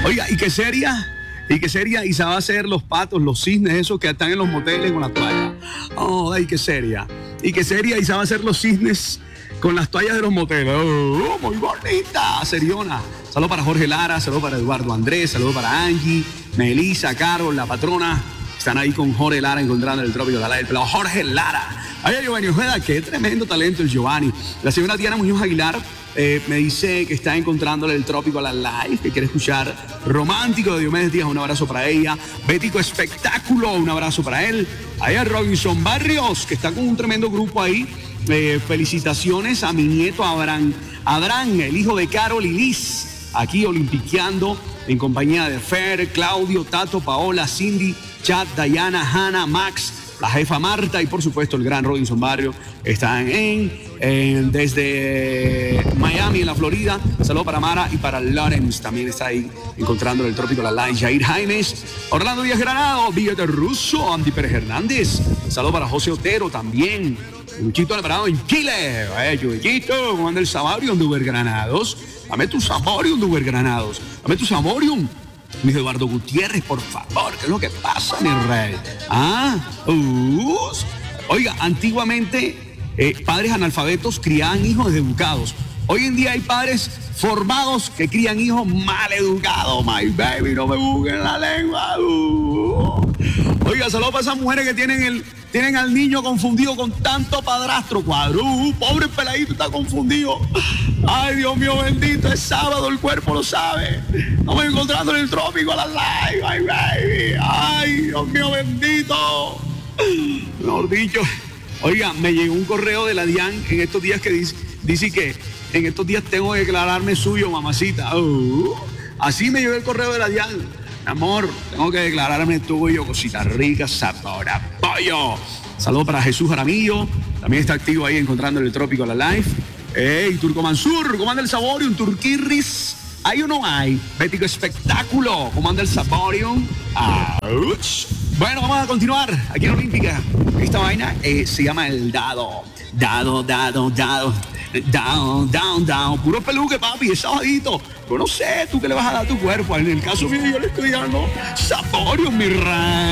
Oiga, ¿y qué sería? ¿Y qué sería? Y se va a hacer los patos, los cisnes, esos que están en los moteles con la toalla. Oh, ay, qué seria. ¿Y qué sería? Y se va a hacer los cisnes con las toallas de los moteles. Oh, muy bonita, seriona. Saludos para Jorge Lara, saludos para Eduardo Andrés, saludos para Angie, Melissa, Carol, la patrona. Están ahí con Jorge Lara encontrando el trópico de la el pelado Jorge Lara. Ay, Giovanni Ojeda, qué tremendo talento el Giovanni. La señora Diana Muñoz Aguilar me dice que está encontrándole el trópico a la live, que quiere escuchar Romántico de Diomedes Díaz, un abrazo para ella. Bético Espectáculo, un abrazo para él. Allá Robinson Barrios, que está con un tremendo grupo ahí. Felicitaciones a mi nieto Abraham, el hijo de Carol y Liz, aquí olimpiqueando en compañía de Fer, Claudio, Tato, Paola, Cindy, Chad, Dayana, Hannah, Max, la jefa Marta y por supuesto el gran Robinson Barrio. Están desde Miami, en la Florida. Saludos para Mara y para Lawrence, también está ahí encontrando el trópico la live. Jair Jaimes, Orlando Díaz Granado, Billete Russo, Andy Pérez Hernández. Saludos para José Otero también. Luchito Alvarado en Chile. Chuyito, ¿cómo anda el Saborium de Uber Granados? Dame tu Saborium de Uber Granados. Dame tu Saborium. Luis Eduardo Gutiérrez, por favor, ¿qué es lo que pasa, mi rey? Oiga, antiguamente padres analfabetos criaban hijos deseducados. Hoy en día hay padres formados que crían hijos mal educados. My baby, no me busquen la lengua. Oiga, saludos para esas mujeres que tienen al niño confundido con tanto padrastro. Pobre peladito, está confundido. Ay, Dios mío bendito, es sábado, el cuerpo lo sabe. Estamos encontrando en el trópico a la live, my baby. Ay, Dios mío bendito. Mejor dicho. Oiga, me llegó un correo de la DIAN en estos días que dice que en estos días tengo que declararme suyo, mamacita. Así me llegó el correo de la DIAN. Amor, tengo que declararme tuyo, cositas ricas, sabor a pollo. Saludos para Jesús Jaramillo, también está activo ahí encontrando el trópico a la live. Hey, Turco Mansur, ¿cómo anda el Saborium? Turquirris, ¿hay o no hay? Bético Espectáculo, ¿cómo anda el Saborium? Bueno, vamos a continuar aquí en Olímpica. Esta vaina se llama el dado. Dado. Down. Puro peluque, papi, es sabadito. Yo no sé, tú qué le vas a dar a tu cuerpo. En el caso mío, yo le estoy dando Saborium, mi rey.